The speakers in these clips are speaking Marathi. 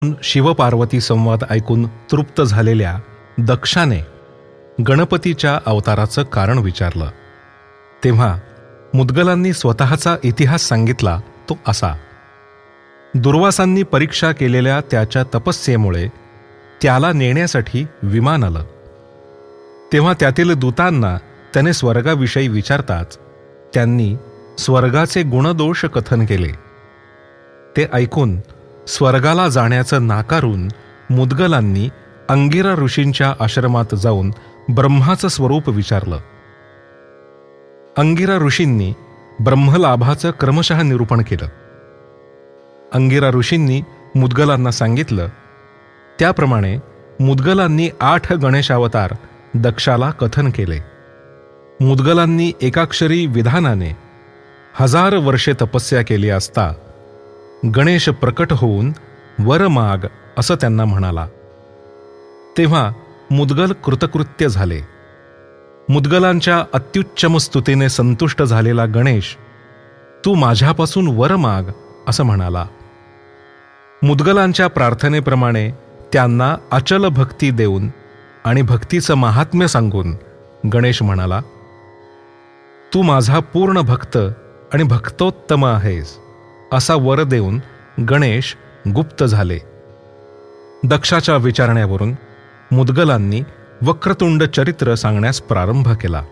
शिवपार्वती संवाद ऐकून तृप्त झालेल्या दक्षाने गणपतीच्या अवताराचं कारण विचारलं. तेव्हा मुद्गलांनी स्वतःचा इतिहास सांगितला तो असा. दुर्वासांनी परीक्षा केलेल्या त्याच्या तपस्येमुळे त्याला नेण्यासाठी विमान आलं. तेव्हा त्यातील दूतांना त्याने स्वर्गाविषयी विचारताच त्यांनी स्वर्गाचे गुणदोष कथन केले. ते ऐकून स्वर्गाला जाण्याचं नाकारून मुद्गलांनी अंगिरा ऋषींच्या आश्रमात जाऊन ब्रह्माचं स्वरूप विचारलं. अंगिरा ऋषींनी ब्रह्मलाभाचं क्रमशः निरूपण केलं. अंगिरा ऋषींनी मुद्गलांना सांगितलं त्याप्रमाणे मुद्गलांनी 8 गणेशावतार दक्षाला कथन केले. मुद्गलांनी एकाक्षरी विधानाने 1000 वर्षे तपस्या केली असता गणेश प्रकट होऊन वर माग असं त्यांना म्हणाला. तेव्हा मुद्गल कृतकृत्य झाले. मुद्गलांच्या अत्युच्चम स्तुतीने संतुष्ट झालेला गणेश तू माझ्यापासून वर माग असं म्हणाला. मुद्गलांच्या प्रार्थनेप्रमाणे त्यांना अचल भक्ती देऊन आणि भक्तीचं महात्म्य सांगून गणेश म्हणाला, तू माझा पूर्ण भक्त आणि भक्तोत्तम आहेस असा वर देऊन गणेश गुप्त झाले. दक्षाच्या विचारण्यावरून मुद्गलांनी वक्रतुंड चरित्र सांगण्यास प्रारंभ केला.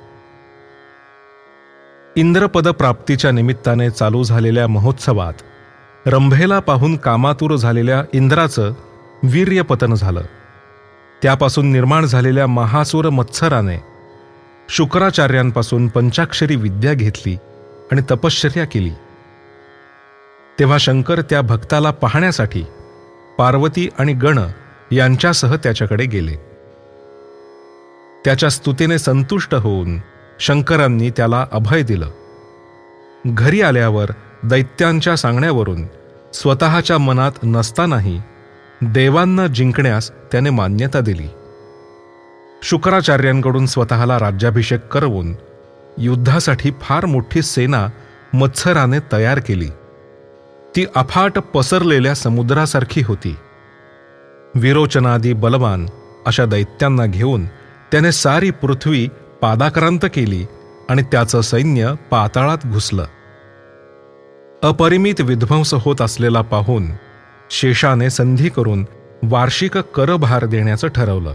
इंद्रपद प्राप्तीच्या निमित्ताने चालू झालेल्या महोत्सवात रंभेला पाहून कामातुर झालेल्या इंद्राचं वीर्यपतन झालं. त्यापासून निर्माण झालेल्या महासुर मत्सराने शुक्राचार्यांपासून पंचाक्षरी विद्या घेतली आणि तपश्चर्या केली. तेव्हा शंकर त्या भक्ताला पाहण्यासाठी पार्वती आणि गण यांच्यासह त्याच्याकडे गेले. त्याच्या स्तुतीने संतुष्ट होऊन शंकरांनी त्याला अभय दिलं. घरी आल्यावर दैत्यांच्या सांगण्यावरून स्वतःच्या मनात नसतानाही देवांना जिंकण्यास त्याने मान्यता दिली. शुक्राचार्यांकडून स्वतःला राज्याभिषेक करवून युद्धासाठी फार मोठी सेना मत्सराने तयार केली. ती अफाट पसरलेल्या समुद्रासारखी होती. विरोचनादी बलवान अशा दैत्यांना घेऊन त्याने सारी पृथ्वी पादाक्रांत केली आणि त्याचं सैन्य पाताळात घुसलं. अपरिमित विध्वंस होत असलेला पाहून शेषाने संधी करून वार्षिक करभार देण्याचं ठरवलं.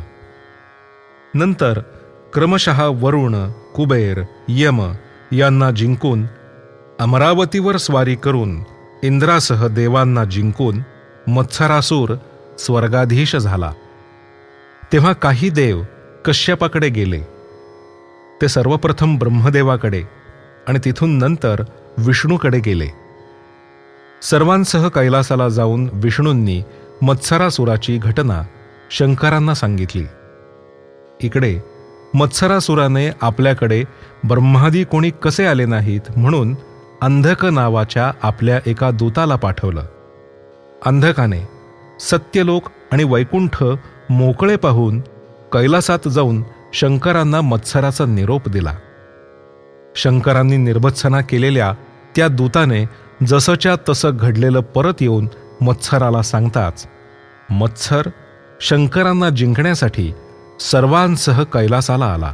नंतर क्रमशः वरुण, कुबेर, यम यांना जिंकून अमरावतीवर स्वारी करून इंद्रासह देवांना जिंकून मत्सरासूर स्वर्गाधीश झाला. तेव्हा काही देव कश्यपाकडे गेले. ते सर्वप्रथम ब्रह्मदेवाकडे आणि तिथून नंतर विष्णूकडे गेले. सर्वांसह कैलासाला जाऊन विष्णूंनी मत्सरासुराची घटना शंकरांना सांगितली. इकडे मत्सरासुराने आपल्याकडे ब्रह्मादी कोणी कसे आले नाहीत म्हणून अंधक नावाच्या आपल्या एका दूताला पाठवलं. अंधकाने सत्यलोक आणि वैकुंठ मोकळे पाहून कैलासात जाऊन शंकरांना मत्सराचा निरोप दिला. शंकरांनी निर्भत्सना केलेल्या त्या दूताने जसंच्या तसं घडलेलं परत येऊन मत्सराला सांगताच मत्सर शंकरांना जिंकण्यासाठी सर्वांसह कैलासाला आला.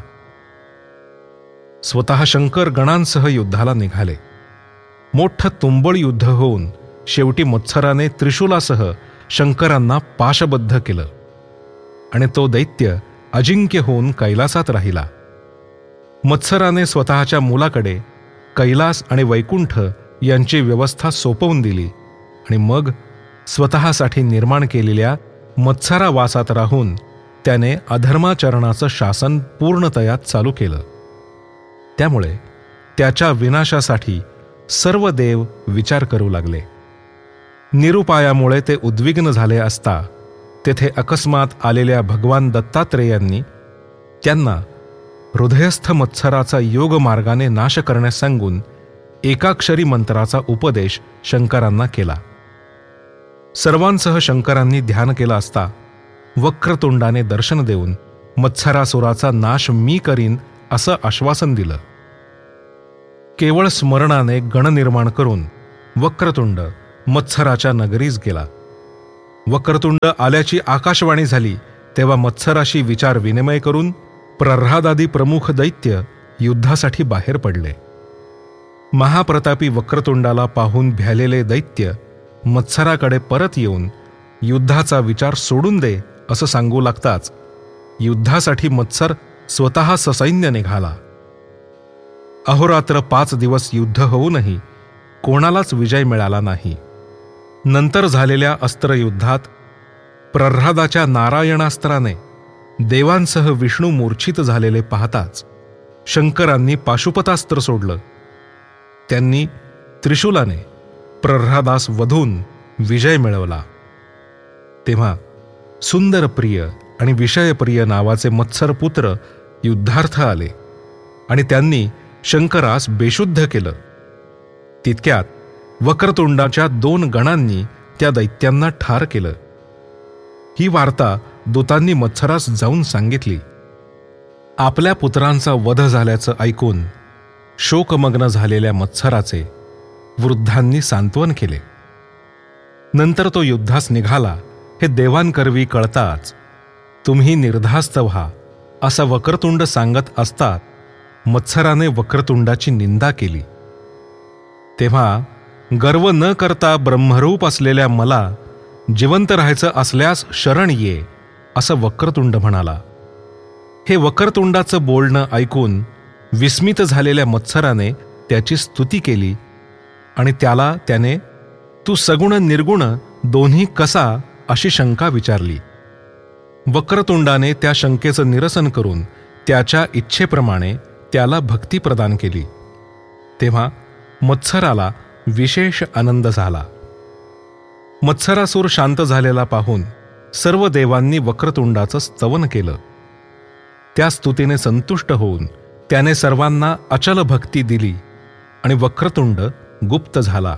स्वतः शंकर गणांसह युद्धाला निघाले. मोठं तुंबळ युद्ध होऊन शेवटी मत्सराने त्रिशूलासह शंकरांना पाशबद्ध केलं आणि तो दैत्य अजिंक्य होऊन कैलासात राहिला. मत्सराने स्वतःच्या मुलाकडे कैलास आणि वैकुंठ यांची व्यवस्था सोपवून दिली आणि मग स्वतःसाठी निर्माण केलेल्या मत्सरावासात राहून त्याने अधर्माचरणाचं शासन पूर्णतया चालू केलं. त्यामुळे त्याच्या विनाशासाठी सर्व देव विचार करू लागले. निरुपायामुळे ते उद्विग्न झाले असता तेथे अकस्मात आलेल्या भगवान दत्तात्रेयांनी त्यांना हृदयस्थ मत्सराचा योग मार्गाने नाश करण्यास सांगून एकाक्षरी मंत्राचा उपदेश शंकरांना केला. सर्वांसह शंकरांनी ध्यान केलं असता वक्रतुंडाने दर्शन देऊन मत्सरासुराचा नाश मी करीन असं आश्वासन दिलं. केवळ स्मरणाने गण निर्माण करून वक्रतुंड मत्सराच्या नगरीस गेला. वक्रतुंड आल्याची आकाशवाणी झाली तेव्हा मत्सराशी विचार विनिमय करून प्रह्लादादी प्रमुख दैत्य युद्धासाठी बाहेर पडले. महाप्रतापी वक्रतुंडाला पाहून भ्यालेले दैत्य मत्सराकडे परत येऊन युद्धाचा विचार सोडून दे असं सांगू लागताच युद्धासाठी मत्सर स्वतः ससैन्य निघाला. अहोरात्र 5 दिवस युद्ध होऊनही कोणालाच विजय मिळाला नाही. नंतर झालेल्या अस्त्रयुद्धात प्रह्लादाच्या नारायणास्त्राने देवांसह विष्णू मूर्छित झालेले पाहताच शंकरांनी पाशुपतास्त्र सोडलं. त्यांनी त्रिशूलाने प्रह्लादास वधून विजय मिळवला. तेव्हा सुंदरप्रिय आणि विषयप्रिय नावाचे मत्सरपुत्र युद्धार्थ आले आणि त्यांनी शंकरास बेशुद्ध केलं. तितक्यात वक्रतुंडाच्या 2 गणांनी त्या दैत्यांना ठार केलं. ही वार्ता दूतांनी मत्सरास जाऊन सांगितली. आपल्या पुत्रांचा वध झाल्याचं ऐकून शोकमग्न झालेल्या मत्सराचे वृद्धांनी सांत्वन केले. नंतर तो युद्धास निघाला हे देवांकरवी कळताच तुम्ही निर्धास्त व्हा असा वक्रतुंड सांगत असतात मत्सराने वक्रतुंडाची निंदा केली. तेव्हा गर्व न करता ब्रह्मरूप असलेल्या मला जिवंत राहायचं असल्यास शरण ये असं वक्रतुंड म्हणाला. हे वक्रतुंडाचं बोलणं ऐकून विस्मित झालेल्या मत्सराने त्याची स्तुती केली आणि त्याने तू सगुण निर्गुण दोन्ही कसा अशी शंका विचारली. वक्रतुंडाने त्या शंकेचं निरसन करून त्याच्या इच्छेप्रमाणे त्याला भक्ती प्रदान केली. तेव्हा मत्सराला विशेष आनंद झाला. मत्सरासूर शांत झालेला पाहून सर्व देवांनी वक्रतुंडाचं स्तवन केलं. त्या स्तुतीने संतुष्ट होऊन त्याने सर्वांना अचल भक्ती दिली आणि वक्रतुंड गुप्त झाला.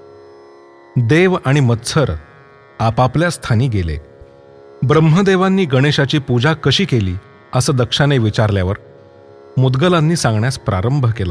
देव आणि मत्सर आपापल्या स्थानी गेले. ब्रह्मदेवांनी गणेशाची पूजा कशी केली असं दक्षाने विचारल्यावर मुद्गलांनी सांगण्यास प्रारंभ केला.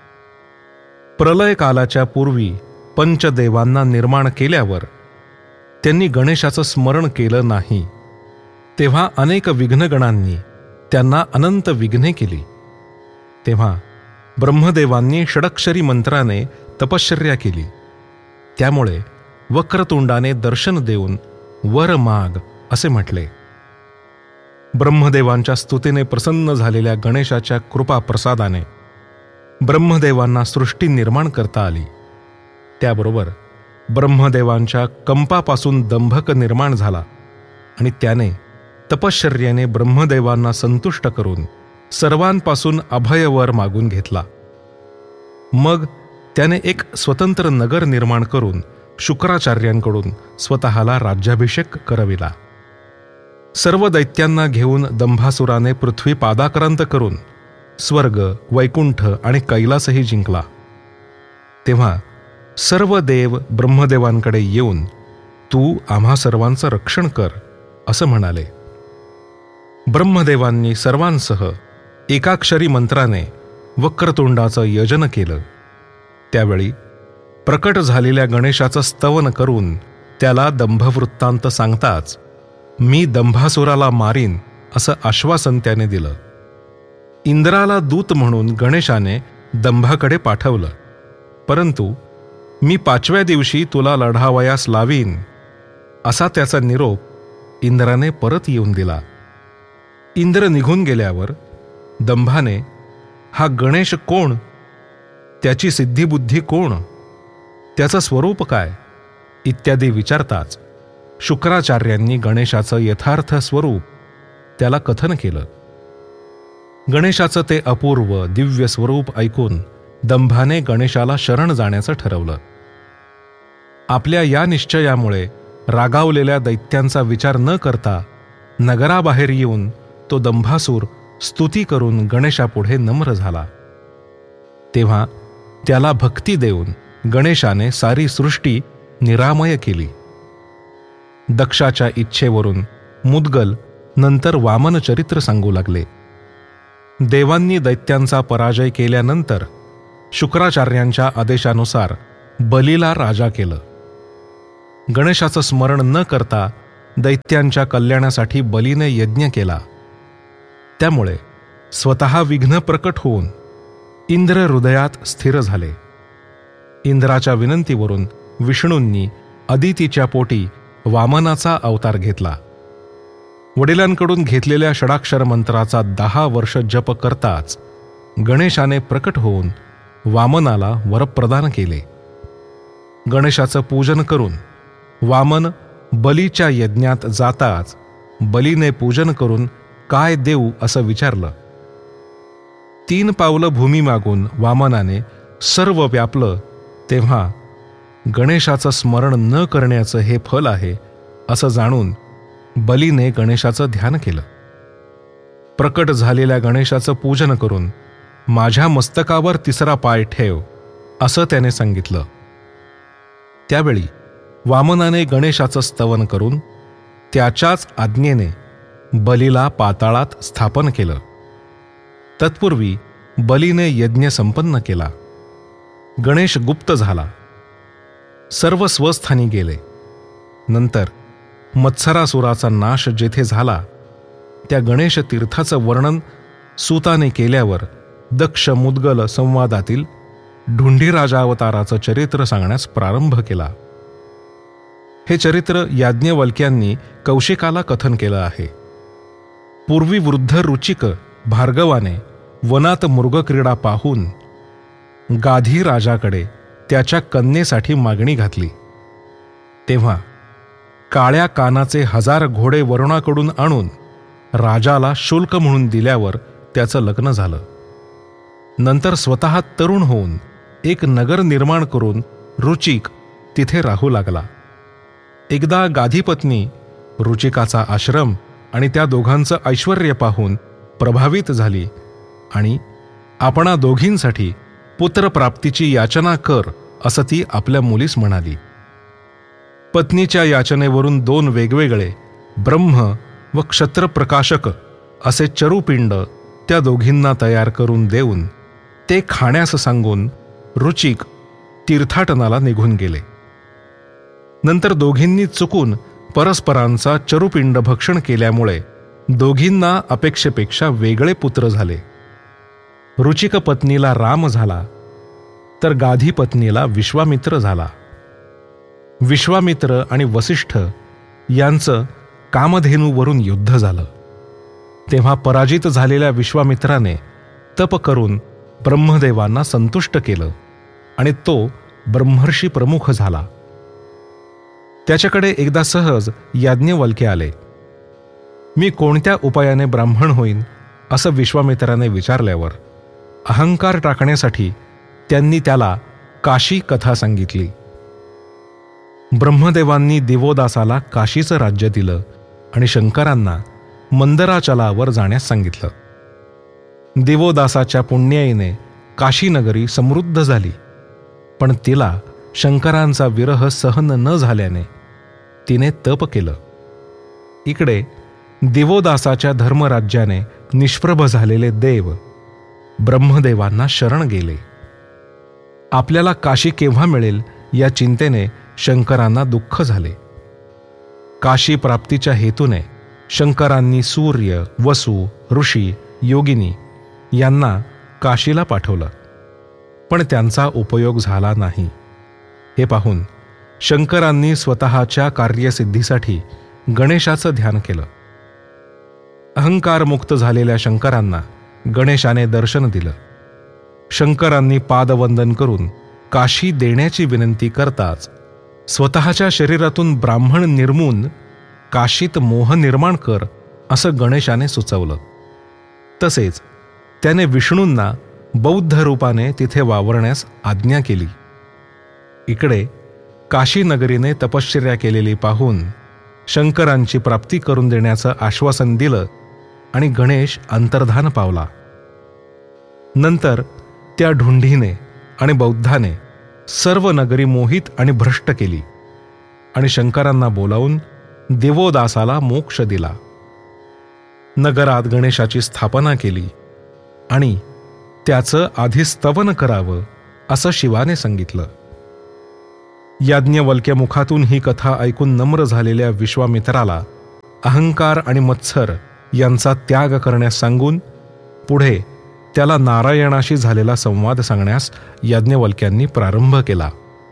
प्रलय कालाच्या पूर्वी पंचदेवांना निर्माण केल्यावर त्यांनी गणेशाचं स्मरण केलं नाही. तेव्हा अनेक विघ्नगणांनी त्यांना अनंत विघ्ने केली. तेव्हा ब्रह्मदेवांनी षडक्षरी मंत्राने तपश्चर्या केली. त्यामुळे वक्रतुंडाने दर्शन देऊन वर माग असे म्हटले. ब्रह्मदेवांच्या स्तुतीने प्रसन्न झालेल्या गणेशाच्या कृपा प्रसादाने ब्रह्मदेवांना सृष्टी निर्माण करता आली. त्याबरोबर ब्रह्मदेवांच्या कंपापासून दंभक निर्माण झाला आणि त्याने तपश्चर्येने ब्रह्मदेवांना संतुष्ट करून सर्वांपासून अभयवर मागून घेतला. मग त्याने एक स्वतंत्र नगर निर्माण करून शुक्राचार्यांकडून स्वतःला राज्याभिषेक करविला. सर्व दैत्यांना घेऊन दंभासुराने पृथ्वी पादाक्रांत करून स्वर्ग, वैकुंठ आणि कैलासही जिंकला. तेव्हा सर्व देव ब्रह्मदेवांकडे येऊन तू आम्हा सर्वांचं रक्षण कर असं म्हणाले. ब्रह्मदेवांनी सर्वांसह एकाक्षरी मंत्राने वक्रतुंडाचं यजन केलं. त्यावेळी प्रकट झालेल्या गणेशाचं स्तवन करून त्याला दंभवृत्तांत सांगताच मी दंभासुराला मारीन असं आश्वासन त्याने दिलं. इंद्राला दूत म्हणून गणेशाने दंभाकडे पाठवलं. परंतु मी 5व्या दिवशी तुला लढावयास लावीन असा त्याचा निरोप इंद्राने परत येऊन दिला. इंद्र निघून गेल्यावर दंभाने हा गणेश कोण, त्याची सिद्धिबुद्धी कोण, त्याचं स्वरूप काय इत्यादी विचारताच शुक्राचार्यांनी गणेशाचं यथार्थ स्वरूप त्याला कथन केलं. गणेशाचं ते अपूर्व दिव्य स्वरूप ऐकून दंभाने गणेशाला शरण जाण्याचं ठरवलं. आपल्या या निश्चयामुळे रागावलेल्या दैत्यांचा विचार न करता नगराबाहेर येऊन तो दंभासूर स्तुती करून गणेशापुढे नम्र झाला. तेव्हा त्याला भक्ती देऊन गणेशाने सारी सृष्टी निरामय केली. दक्षाच्या इच्छेवरून मुद्गल नंतर वामन चरित्र सांगू लागले. देवांनी दैत्यांचा पराजय केल्यानंतर शुक्राचार्यांच्या आदेशानुसार बलीला राजा केलं. गणेशाचं स्मरण न करता दैत्यांच्या कल्याणासाठी बलीने यज्ञ केला. त्यामुळे स्वतः विघ्न प्रकट होऊन इंद्र हृदयात स्थिर झाले. इंद्राच्या विनंतीवरून विष्णूंनी अदितीच्या पोटी वामनाचा अवतार घेतला. वडिलांकडून घेतलेल्या षडाक्षर मंत्राचा 10 वर्ष जप करताच गणेशाने प्रकट होऊन वामनाला वरप्रदान केले. गणेशाचं पूजन करून वामन बलीच्या यज्ञात जाताच बलीने पूजन करून काय देऊ असं विचारलं. 3 पावलं भूमी मागून वामनाने सर्व व्यापलं तेव्हा गणेशाचं स्मरण न करण्याचं हे फल आहे असं जाणून बलीने गणेशाचं ध्यान केलं. प्रकट झालेल्या गणेशाचं पूजन करून माझ्या मस्तकावर 3रा पाय ठेव असं त्याने सांगितलं. त्यावेळी वामनाने गणेशाचं स्तवन करून त्याच्याच आज्ञेने बलीला पाताळात स्थापन केलं. तत्पूर्वी बलीने यज्ञ संपन्न केला. गणेश गुप्त झाला. सर्व स्वस्थानी गेले. नंतर मत्सरासुराचा नाश जेथे झाला त्या गणेश तीर्थाचं वर्णन सूताने केल्यावर दक्ष मुद्गल संवादातील ढुंढीराजावताराचं चरित्र सांगण्यास प्रारंभ केला. हे चरित्र याज्ञवल्क्यांनी कौशिकाला कथन केलं आहे. पूर्वी वृद्ध रुचिक भार्गवाने वनात मृगक्रीडा पाहून गाधी राजाकडे त्याच्या कन्येसाठी मागणी घातली. तेव्हा काळ्या कानाचे 1000 घोडे वरुणाकडून आणून राजाला शुल्क म्हणून दिल्यावर त्याचं लग्न झालं. नंतर स्वतः तरुण होऊन एक नगर निर्माण करून रुचिक तिथे राहू लागला. एकदा गाधीपत्नी रुचिकाचा आश्रम आणि त्या दोघांचं ऐश्वर्य पाहून प्रभावित झाली आणि आपणा दोघींसाठी पुत्रप्राप्तीची याचना कर असं ती आपल्या मुलीस म्हणाली. पत्नीच्या याचनेवरून 2 वेगवेगळे ब्रह्म व क्षत्रप्रकाशक असे चरुपिंड त्या दोघींना तयार करून देऊन ते खाण्यास सांगून रुचिक तीर्थाटनाला निघून गेले. नंतर दोघींनी चुकून परस्परांचा चरुपिंड भक्षण केल्यामुळे दोघींना अपेक्षेपेक्षा वेगळे पुत्र झाले. रुचिक पत्नीला राम झाला तर गाधी पत्नीला विश्वामित्र झाला. विश्वामित्र आणि वसिष्ठ यांचं कामधेनूवरून युद्ध झालं. तेव्हा पराजित झालेल्या विश्वामित्राने तप करून ब्रह्मदेवांना संतुष्ट केलं आणि तो ब्रह्मर्षी प्रमुख झाला. त्याच्याकडे एकदा सहज याज्ञवल्क्य आले. मी कोणत्या उपायाने ब्राह्मण होईन असं विश्वामित्राने विचारल्यावर अहंकार टाकण्यासाठी त्यांनी त्याला काशी कथा सांगितली. ब्रह्मदेवांनी दिवोदासाला काशीचं राज्य दिलं आणि शंकरांना मंदराचलावर जाण्यास सांगितलं. दिवोदासाच्या पुण्याईने काशीनगरी समृद्ध झाली, पण तिला शंकरांचा विरह सहन न झाल्याने तिने तप केलं. इकडे दिवोदासाच्या धर्मराज्याने निष्प्रभ झालेले देव ब्रह्मदेवांना शरण गेले. आपल्याला काशी केव्हा मिळेल या चिंतेने शंकरांना दुःख झाले. काशी प्राप्तीच्या हेतूने शंकरांनी सूर्य, वसु, ऋषी, योगिनी यांना काशीला पाठवलं, पण त्यांचा उपयोग झाला नाही. हे पाहून शंकरांनी स्वतःच्या कार्यसिद्धीसाठी गणेशाचं ध्यान केलं. अहंकारमुक्त झालेल्या शंकरांना गणेशाने दर्शन दिलं. शंकरांनी पादवंदन करून काशी देण्याची विनंती करताच स्वतःच्या शरीरातून ब्राह्मण निर्मून काशीत मोह निर्माण कर असं गणेशाने सुचवलं. तसेच त्याने विष्णूंना बौद्ध रूपाने तिथे वावरण्यास आज्ञा केली. इकडे काशी नगरीने तपश्चर्या केलेली पाहून शंकरांची प्राप्ती करून देण्याचं आश्वासन दिलं आणि गणेश अंतर्धान पावला. नंतर त्या ढुंढीने आणि बौद्धाने सर्व नगरी मोहित आणि भ्रष्ट केली आणि शंकरांना बोलावून दिवोदासाला मोक्ष दिला. नगरात गणेशाची स्थापना केली आणि त्याचं आधी स्तवन करावं असं शिवाने सांगितलं. याज्ञवल्क्य मुखातून ही कथा ऐकून नम्र झालेल्या विश्वामित्राला अहंकार आणि मत्सर यांचा त्याग करण्यास सांगून पुढे त्याला नारायणाशी झालेला संवाद सांगण्यास याज्ञवल्क्यांनी प्रारंभ केला.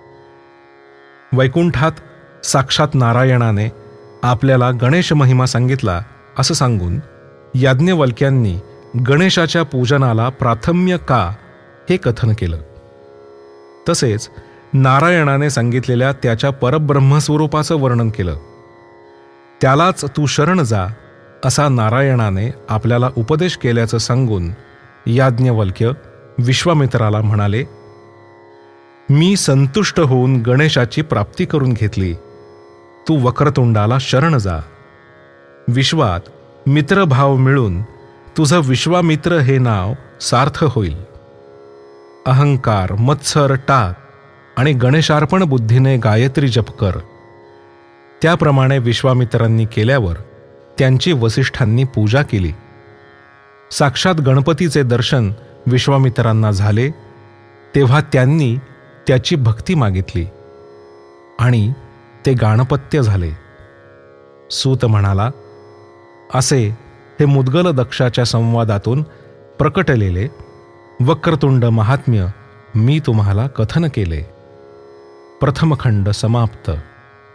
वैकुंठात साक्षात नारायणाने आपल्याला गणेश महिमा सांगितला असं सांगून याज्ञवल्क्यांनी गणेशाच्या पूजनाला प्राथम्य का हे कथन केलं. तसेच नारायणाने सांगितलेल्या त्याच्या परब्रह्मस्वरूपाचं वर्णन केलं. त्यालाच तू शरण जा असा नारायणाने आपल्याला उपदेश केल्याचं सांगून याज्ञवल्क्य विश्वामित्राला म्हणाले, मी संतुष्ट होऊन गणेशाची प्राप्ती करून घेतली. तू वक्रतुंडाला शरण जा. विश्वात मित्रभाव मिळून तुझं विश्वामित्र हे नाव सार्थ होईल. अहंकार मत्सर टाक आणि गणेशार्पण बुद्धीने गायत्री जप कर. त्याप्रमाणे विश्वामित्रांनी केल्यावर त्यांची वसिष्ठांनी पूजा केली. साक्षात गणपतीचे दर्शन विश्वामित्रांना झाले तेव्हा त्यांनी त्याची भक्ती मागितली आणि ते गाणपत्य झाले. सूत म्हणाला, असे हे मुद्गल दक्षाच्या संवादातून प्रकटलेले वक्रतुंड महात्म्य मी तुम्हाला कथन केले. प्रथम खंड समाप्त.